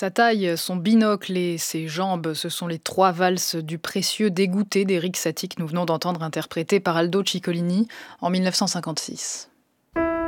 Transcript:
Sa taille, son binocle et ses jambes, ce sont les trois valses du précieux dégoûté d'Éric Satie que nous venons d'entendre interprétée par Aldo Ciccolini en 1956.